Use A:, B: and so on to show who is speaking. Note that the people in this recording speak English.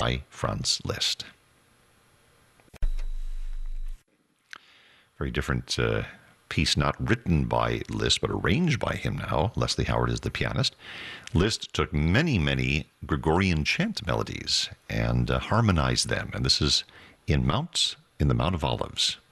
A: by Franz Liszt. Very different piece, not written by Liszt, but arranged by him now. Leslie Howard is the pianist. Liszt took many, many Gregorian chant melodies and harmonized them. And this is in the Mount of Olives.